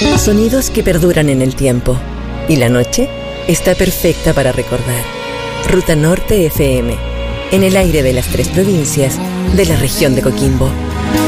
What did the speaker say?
Sonidos que perduran en el tiempo. Y la noche está perfecta para recordar. Ruta Norte FM. En el aire de las 3 provincias de la región de Coquimbo.